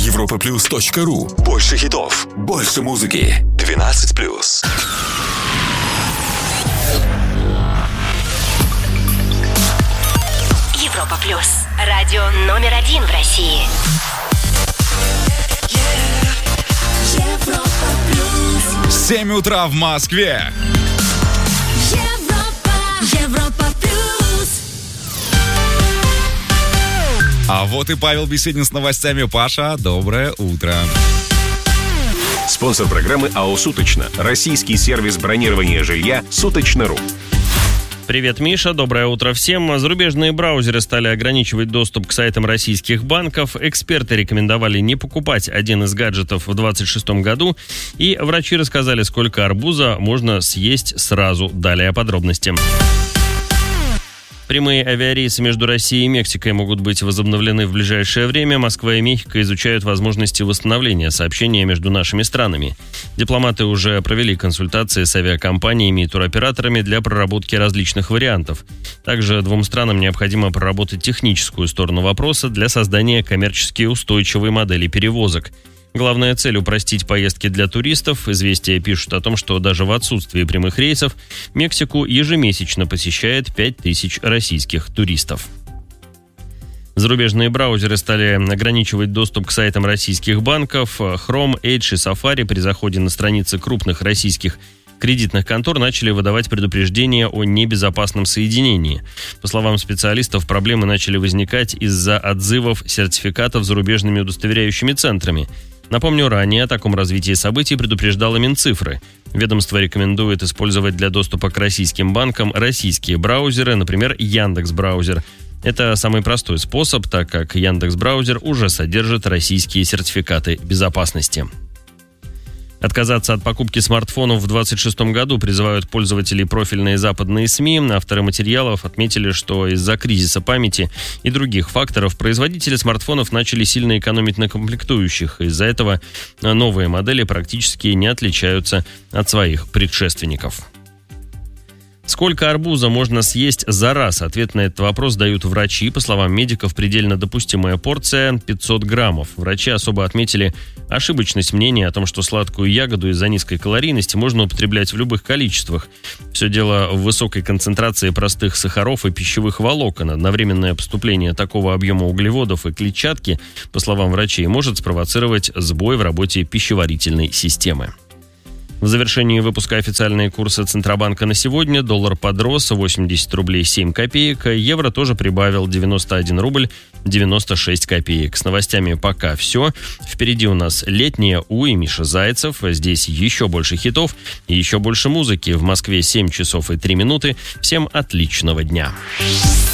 europaplus.ru. Больше хитов, больше музыки. 12+. Европа Плюс. Радио номер 1 в России. Европа Плюс. 7 утра в Москве. Европа Плюс. А вот и Павел Беседин с новостями. Паша, доброе утро. Спонсор программы АО «Суточно». Российский сервис бронирования жилья «Суточно.ру». Привет, Миша, доброе утро всем. Зарубежные браузеры стали ограничивать доступ к сайтам российских банков. Эксперты рекомендовали не покупать один из гаджетов в 2026 году. И врачи рассказали, сколько арбуза можно съесть сразу. Далее подробности. Прямые авиарейсы между Россией и Мексикой могут быть возобновлены в ближайшее время. Москва и Мехико изучают возможности восстановления сообщения между нашими странами. Дипломаты уже провели консультации с авиакомпаниями и туроператорами для проработки различных вариантов. Также двум странам необходимо проработать техническую сторону вопроса для создания коммерчески устойчивой модели перевозок. Главная цель – упростить поездки для туристов. «Известия» пишут о том, что даже в отсутствии прямых рейсов Мексику ежемесячно посещает 5000 российских туристов. Зарубежные браузеры стали ограничивать доступ к сайтам российских банков. Chrome, Edge и Safari при заходе на страницы крупных российских кредитных контор начали выдавать предупреждения о небезопасном соединении. По словам специалистов, проблемы начали возникать из-за отзывов сертификатов зарубежными удостоверяющими центрами. Напомню, ранее о таком развитии событий предупреждало Минцифры. Ведомство рекомендует использовать для доступа к российским банкам российские браузеры, например, Яндекс.Браузер. Это самый простой способ, так как Яндекс.Браузер уже содержит российские сертификаты безопасности. Отказаться от покупки смартфонов в 2026 году призывают пользователи профильные западные СМИ. Авторы материалов отметили, что из-за кризиса памяти и других факторов производители смартфонов начали сильно экономить на комплектующих. Из-за этого новые модели практически не отличаются от своих предшественников. Сколько арбуза можно съесть за раз? Ответ на этот вопрос дают врачи. По словам медиков, предельно допустимая порция 500 граммов. Врачи особо отметили ошибочность мнения о том, что сладкую ягоду из-за низкой калорийности можно употреблять в любых количествах. Все дело в высокой концентрации простых сахаров и пищевых волокон. Одновременное поступление такого объема углеводов и клетчатки, по словам врачей, может спровоцировать сбой в работе пищеварительной системы. В завершении выпуска официальные курсы Центробанка на сегодня. Доллар подрос 80 рублей 7 копеек. Евро тоже прибавил 91 рубль 96 копеек. С новостями пока все. Впереди у нас летняя У и Миша Зайцев. Здесь еще больше хитов и еще больше музыки. В Москве 7 часов и 3 минуты. Всем отличного дня.